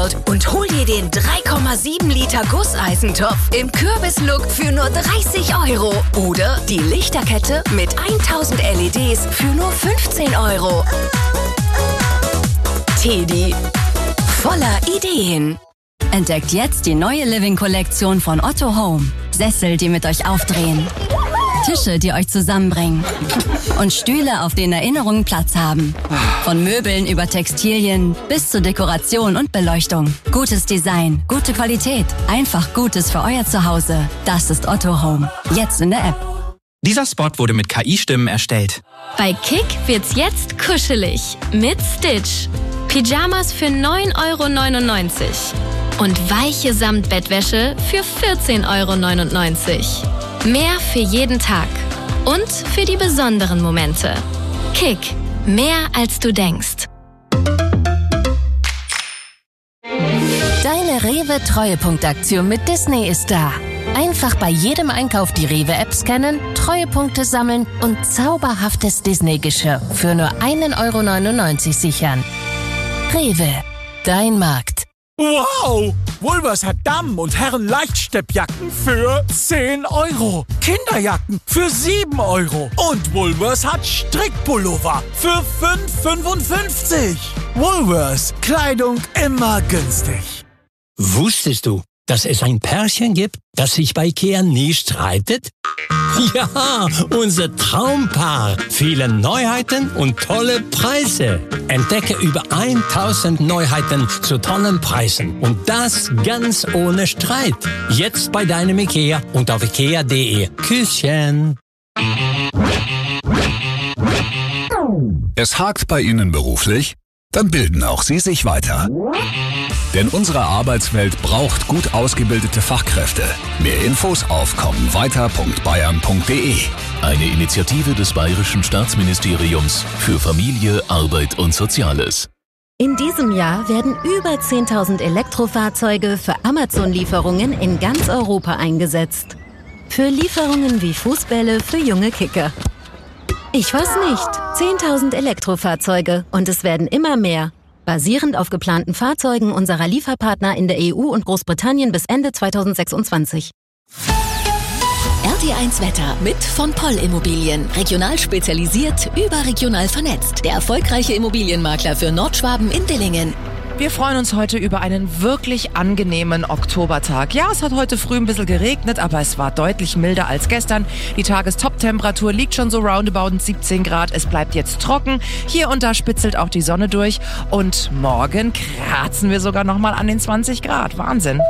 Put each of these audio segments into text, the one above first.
und hol dir den 3,7 Liter Gusseisentopf im Kürbislook für nur 30 Euro. Oder die Lichterkette mit 1000 LEDs für nur 15 Euro. Teddy, voller Ideen. Entdeckt jetzt die neue Living-Kollektion von Otto Home. Sessel, die mit euch aufdrehen. Tische, die euch zusammenbringen. Und Stühle, auf denen Erinnerungen Platz haben. Von Möbeln über Textilien bis zu Dekoration und Beleuchtung. Gutes Design, gute Qualität. Einfach Gutes für euer Zuhause. Das ist Otto Home. Jetzt in der App. Dieser Spot wurde mit KI-Stimmen erstellt. Bei Kick wird's jetzt kuschelig. Mit Stitch. Pyjamas für 9,99 € und weiche Samtbettwäsche für 14,99 €. Mehr für jeden Tag und für die besonderen Momente. Kick. Mehr als du denkst. Deine Rewe-Treuepunktaktion mit Disney ist da. Einfach bei jedem Einkauf die Rewe-App scannen, Treuepunkte sammeln und zauberhaftes Disney-Geschirr für nur 1,99 € sichern. Rewe, dein Markt. Wow! Woolworths hat Damen- und Herren-Leichtsteppjacken für 10 €. Kinderjacken für 7 €. Und Woolworths hat Strickpullover für 5,55 €. Woolworths, Kleidung immer günstig. Wusstest du, dass es ein Pärchen gibt, das sich bei IKEA nie streitet? Ja, unser Traumpaar. Viele Neuheiten und tolle Preise. Entdecke über 1000 Neuheiten zu tollen Preisen. Und das ganz ohne Streit. Jetzt bei deinem IKEA und auf ikea.de. Küsschen. Es hakt bei Ihnen beruflich? Dann bilden auch Sie sich weiter. Denn unsere Arbeitswelt braucht gut ausgebildete Fachkräfte. Mehr Infos auf kommenweiter.bayern.de. Eine Initiative des Bayerischen Staatsministeriums für Familie, Arbeit und Soziales. In diesem Jahr werden über 10.000 Elektrofahrzeuge für Amazon-Lieferungen in ganz Europa eingesetzt. Für Lieferungen wie Fußbälle für junge Kicker. Ich weiß nicht. 10.000 Elektrofahrzeuge und es werden immer mehr. Basierend auf geplanten Fahrzeugen unserer Lieferpartner in der EU und Großbritannien bis Ende 2026. RT1 Wetter mit von Poll Immobilien. Regional spezialisiert, überregional vernetzt. Der erfolgreiche Immobilienmakler für Nordschwaben in Dillingen. Wir freuen uns heute über einen wirklich angenehmen Oktobertag. Ja, es hat heute früh ein bisschen geregnet, aber es war deutlich milder als gestern. Die Tagestoptemperatur liegt schon so roundabout 17 Grad. Es bleibt jetzt trocken. Hier und da spitzelt auch die Sonne durch. Und morgen kratzen wir sogar nochmal an den 20 Grad. Wahnsinn.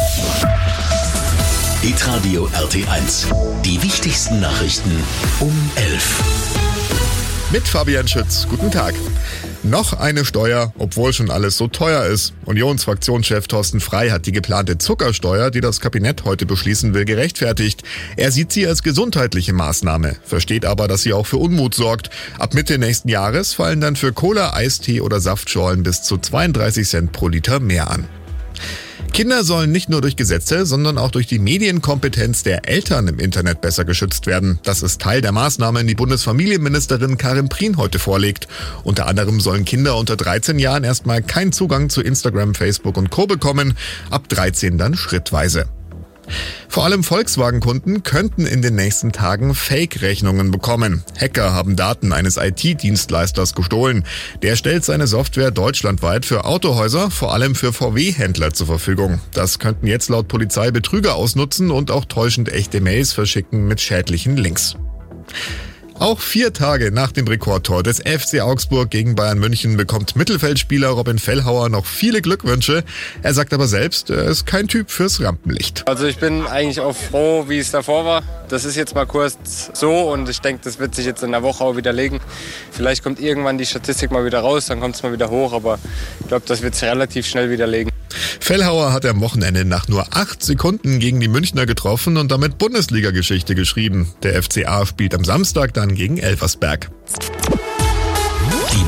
Hitradio RT1. Die wichtigsten Nachrichten um 11. Mit Fabian Schütz. Guten Tag. Noch eine Steuer, obwohl schon alles so teuer ist. Unionsfraktionschef Thorsten Frey hat die geplante Zuckersteuer, die das Kabinett heute beschließen will, gerechtfertigt. Er sieht sie als gesundheitliche Maßnahme, versteht aber, dass sie auch für Unmut sorgt. Ab Mitte nächsten Jahres fallen dann für Cola, Eistee oder Saftschorlen bis zu 32 Cent pro Liter mehr an. Kinder sollen nicht nur durch Gesetze, sondern auch durch die Medienkompetenz der Eltern im Internet besser geschützt werden. Das ist Teil der Maßnahmen, die Bundesfamilienministerin Karin Prien heute vorlegt. Unter anderem sollen Kinder unter 13 Jahren erstmal keinen Zugang zu Instagram, Facebook und Co. bekommen, ab 13 dann schrittweise. Vor allem Volkswagen-Kunden könnten in den nächsten Tagen Fake-Rechnungen bekommen. Hacker haben Daten eines IT-Dienstleisters gestohlen. Der stellt seine Software deutschlandweit für Autohäuser, vor allem für VW-Händler zur Verfügung. Das könnten jetzt laut Polizei Betrüger ausnutzen und auch täuschend echte Mails verschicken mit schädlichen Links. Auch 4 Tage nach dem Rekordtor des FC Augsburg gegen Bayern München bekommt Mittelfeldspieler Robin Fellhauer noch viele Glückwünsche. Er sagt aber selbst, er ist kein Typ fürs Rampenlicht. Also ich bin eigentlich auch froh, wie es davor war. Das ist jetzt mal kurz so und ich denke, das wird sich jetzt in der Woche auch widerlegen. Vielleicht kommt irgendwann die Statistik mal wieder raus, dann kommt es mal wieder hoch, aber ich glaube, das wird sich relativ schnell widerlegen. Fellhauer hat am Wochenende nach nur 8 Sekunden gegen die Münchner getroffen und damit Bundesliga-Geschichte geschrieben. Der FCA spielt am Samstag dann gegen Elversberg. Die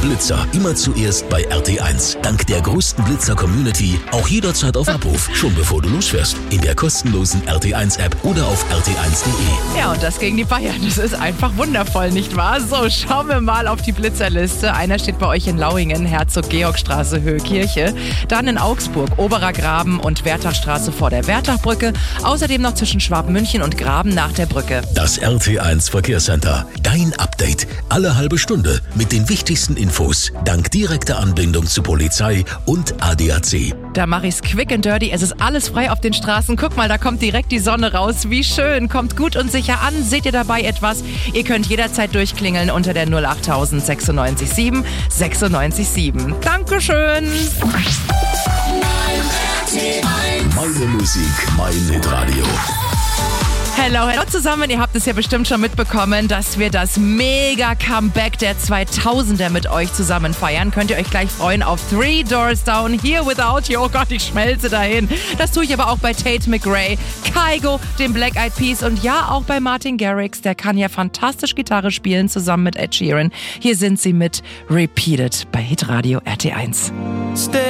Blitzer immer zuerst bei RT1. Dank der größten Blitzer-Community auch jederzeit auf Abruf. Schon bevor du losfährst. In der kostenlosen RT1-App oder auf rt1.de. Ja, und das gegen die Bayern. Das ist einfach wundervoll, nicht wahr? So, schauen wir mal auf die Blitzerliste. Einer steht bei euch in Lauingen, Herzog-Georg-Straße, Höhe-Kirche. Dann in Augsburg, Oberer Graben und Wertachstraße vor der Wertachbrücke. Außerdem noch zwischen Schwabmünchen und Graben nach der Brücke. Das RT1 Verkehrscenter. Dein Update. Alle halbe Stunde mit den wichtigsten Infos. Dank direkter Anbindung zu Polizei und ADAC. Da mache ich's quick and dirty. Es ist alles frei auf den Straßen. Guck mal, da kommt direkt die Sonne raus. Wie schön. Kommt gut und sicher an. Seht ihr dabei etwas? Ihr könnt jederzeit durchklingeln unter der 08000 967 967. Dankeschön. Meine Musik, mein Hitradio. Hello zusammen, ihr habt es ja bestimmt schon mitbekommen, dass wir das Mega-Comeback der 2000er mit euch zusammen feiern. Könnt ihr euch gleich freuen auf Three Doors Down, Here Without You. Oh Gott, ich schmelze dahin. Das tue ich aber auch bei Tate McRae, Kygo, dem Black Eyed Peas und ja auch bei Martin Garrix. Der kann ja fantastisch Gitarre spielen, zusammen mit Ed Sheeran. Hier sind sie mit Repeated bei Hitradio RT1.